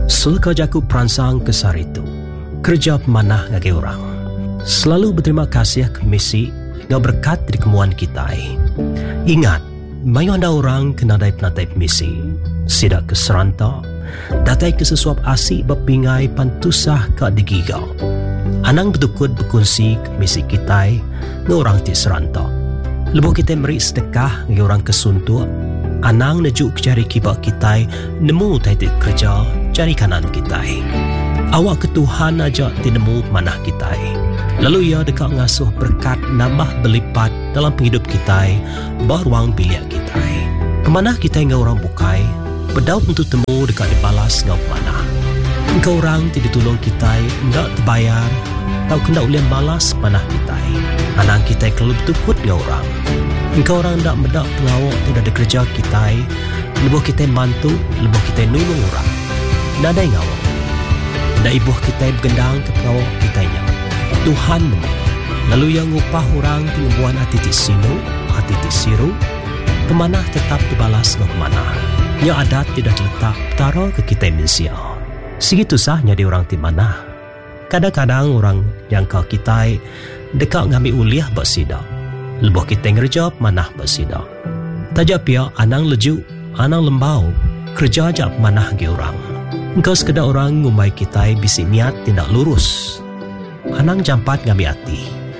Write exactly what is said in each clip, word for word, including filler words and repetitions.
Sulka jaku peransang kesar itu kerja pemanah ngagi orang. Selalu berterima kasih ke misi ngau berkat di kemuan kita. Ingat, mayu anda orang kena dai penatai misi sidak ke seranta, datai ke sesuap asik berpingai pantusah ke digigau. Anang betukut berkongsi ke misi kita ngau orang ti seranta. Lebuh kita beri sedekah ngau orang kesuntuk. Anang nejuk cari kibak kita nemu tai kerja cari kanan kita. Awak ke Tuhan aja tinemu manah kita. Lalu ia dekat ngasuh berkat nambah berlipat dalam penghidup kita, baruang biliak kita. Kemanah kita ngau orang bukai, berdaut untuk temu dekat dibalas ngau mana. Engkau orang tidak tolong kita, enggak terbayar, tau kena ulian balas manah kita. Anang kita kalau betukut ngau orang. Engkau orang tak mendak pengawak tidak ada kerja kita, lebuh kita bantu, lebuh kita nulung orang. Nadai ngawak. Dan ibuh kita bergendang ke pengawak kitanya. Tuhan memang. Lalu yang upah orang pengembuan hati ti sinu, hati ti siru, pemanah tetap dibalas ke pemanah. Yang adat tidak letak taro ke kita manusia. Segitu sahnya di orang ti manah. Kadang-kadang orang yang kau kita dekat ngambil uliah bersidak. Lebuh kita ngerja manah bersidak. Tajak pia anang leju, anang lembau, kerja ajak manah ke orang. Engkau sekedar orang ngumai kita bisi niat tindak lurus. Anang jampat ngambil hati.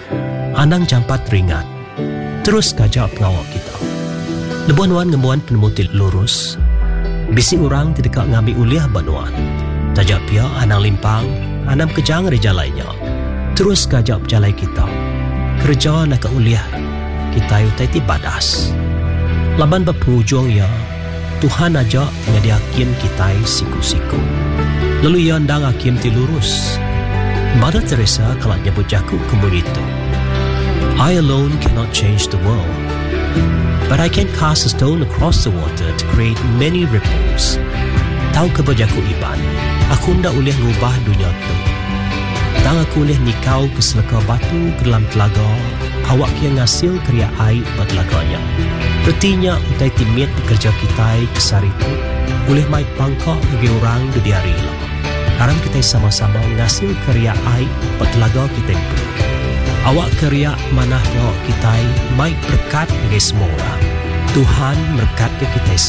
Anang jampat ringat. Terus kajak pengawak kita. Lebuan-wan ngemuan penemutil lurus. Bisi orang tidak ngambil uliah banuan. Tajak pia anang limpang, anang kejang rejalainya. Terus kajak jalai kita. Kerja nak ke uliah kita utai ti badas. Laban berpenghujung ya, Tuhan aja ngadi hakim kita siku-siku. Lalu ia ndang hakim ti lurus. Mother Teresa kalau nyebut jaku kemun itu. I alone cannot change the world, but I can cast a stone across the water to create many ripples. Tahu ke berjaku iban, aku ndak ulih ngubah dunia tu. Tang aku ulih nikau ke selaka batu ke dalam telaga, awak yang ngasil kriya air buat telaganya. Bertinya utai timit kerja kita kesar itu boleh mai pangkak bagi orang di hari lah. Sekarang kita sama-sama ngasil karya air petelaga kita itu. Awak karya manah ngawak kita mai berkat bagi semua orang. Tuhan berkat ke kita semua.